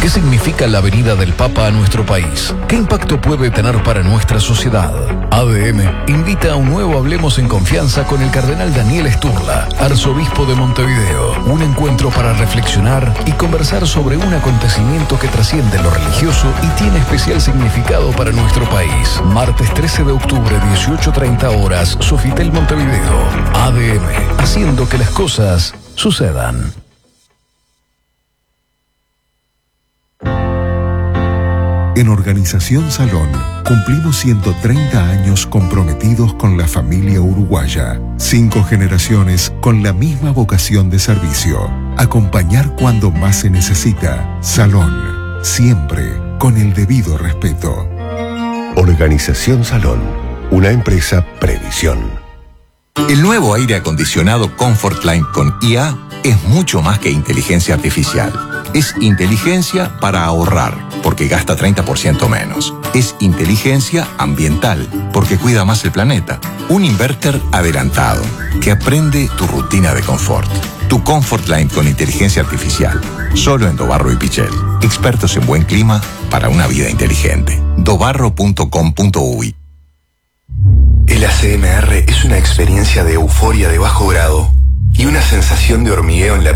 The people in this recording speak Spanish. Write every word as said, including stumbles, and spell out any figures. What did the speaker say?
¿Qué significa la venida del Papa a nuestro país? ¿Qué impacto puede tener para nuestra sociedad? A D M invita a un nuevo Hablemos en Confianza con el cardenal Daniel Sturla, arzobispo de Montevideo. Un encuentro para reflexionar y conversar sobre un acontecimiento que trasciende lo religioso y tiene especial significado para nuestro país. Martes trece de octubre, dieciocho treinta horas, Sofitel Montevideo. A D M, haciendo que las cosas sucedan. En Organización Salón cumplimos ciento treinta años comprometidos con la familia uruguaya. Cinco generaciones con la misma vocación de servicio. Acompañar cuando más se necesita. Salón, siempre con el debido respeto. Organización Salón, una empresa Previsión. El nuevo aire acondicionado Comfortline con I A es mucho más que inteligencia artificial. Es inteligencia para ahorrar, porque gasta treinta por ciento menos. Es inteligencia ambiental, porque cuida más el planeta. Un inverter adelantado, que aprende tu rutina de confort. Tu Comfortline con inteligencia artificial. Solo en Dobarro y Pichel. Expertos en buen clima para una vida inteligente. dobarro punto com punto uy. El A C M R es una experiencia de euforia de bajo grado y una sensación de hormigueo en la